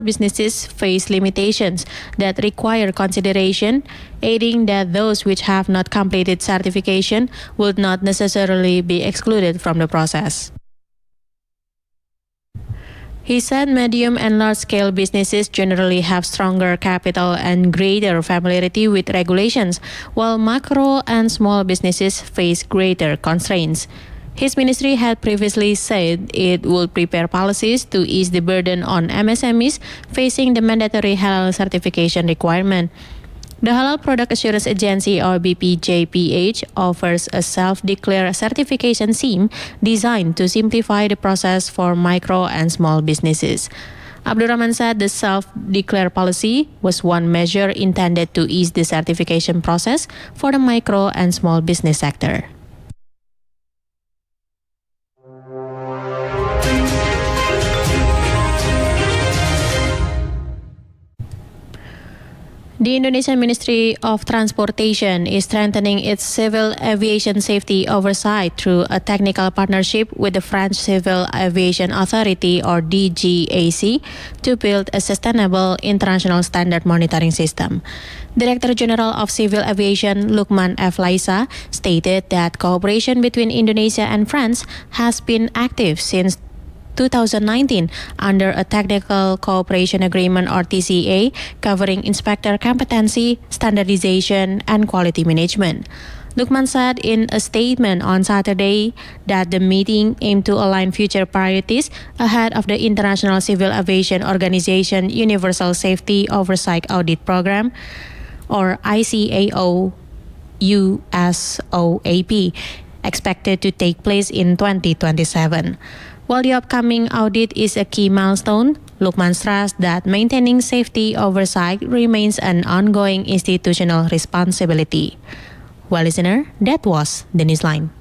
businesses face limitations that require consideration, aiding that those which have not completed certification would not necessarily be excluded from the process. He said medium and large-scale businesses generally have stronger capital and greater familiarity with regulations, while macro and small businesses face greater constraints. His ministry had previously said it would prepare policies to ease the burden on MSMEs facing the mandatory halal certification requirement. The Halal Product Assurance Agency, or BPJPH, offers a self-declare certification scheme designed to simplify the process for micro and small businesses. Abdurrahman said the self-declare policy was one measure intended to ease the certification process for the micro and small business sector. The Indonesian Ministry of Transportation is strengthening its civil aviation safety oversight through a technical partnership with the French Civil Aviation Authority, or DGAC, to build a sustainable international standard monitoring system. Director General of Civil Aviation Lukman F. Laisa stated that cooperation between Indonesia and France has been active since 2019 under a Technical Cooperation Agreement, or TCA, covering inspector competency, standardization, and quality management. Lukman said in a statement on Saturday that the meeting aimed to align future priorities ahead of the International Civil Aviation Organization Universal Safety Oversight Audit Program, or ICAO USOAP, expected to take place in 2027. While the upcoming audit is a key milestone, Lukman stressed that maintaining safety oversight remains an ongoing institutional responsibility. Well, listener, that was the Newsline.